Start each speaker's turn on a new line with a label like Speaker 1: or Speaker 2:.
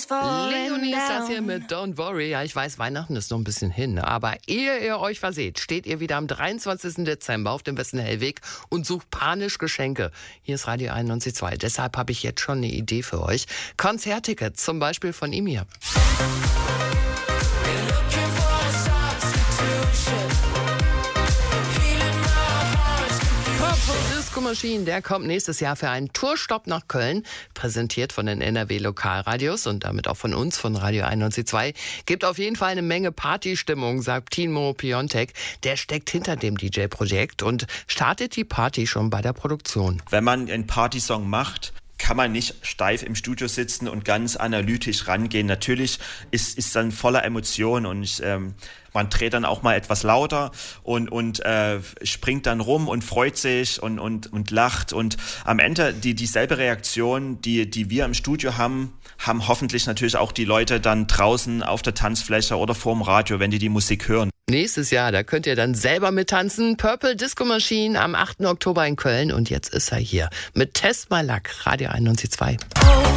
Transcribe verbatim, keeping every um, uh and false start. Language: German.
Speaker 1: Leonie ist das hier mit Don't Worry. Ja, ich weiß, Weihnachten ist noch ein bisschen hin. Aber ehe ihr euch verseht, steht ihr wieder am dreiundzwanzigsten Dezember auf dem Westenhellweg und sucht panisch Geschenke. Hier ist Radio einundneunzig Komma zwei. Deshalb habe ich jetzt schon eine Idee für euch. Konzerttickets, zum Beispiel von ihm hier. Disco Machine, der kommt nächstes Jahr für einen Tourstopp nach Köln, präsentiert von den N R W-Lokalradios und damit auch von uns, von Radio einundneunzig Komma zwei. Gibt auf jeden Fall eine Menge Partystimmung, sagt Timo Piontek. Der steckt hinter dem D J-Projekt und startet die Party schon bei der Produktion.
Speaker 2: Wenn man einen Partysong macht, kann man nicht steif im Studio sitzen und ganz analytisch rangehen. Natürlich ist ist dann voller Emotionen und ähm, man dreht dann auch mal etwas lauter und und äh, springt dann rum und freut sich und und und lacht und am Ende die dieselbe Reaktion, die die wir im Studio haben, haben hoffentlich natürlich auch die Leute dann draußen auf der Tanzfläche oder vorm Radio, wenn die die Musik hören.
Speaker 1: Nächstes Jahr, da könnt ihr dann selber mittanzen. Purple Disco Machine am achten Oktober in Köln und jetzt ist er hier mit Test My Luck, Radio einundneunzig Komma zwei.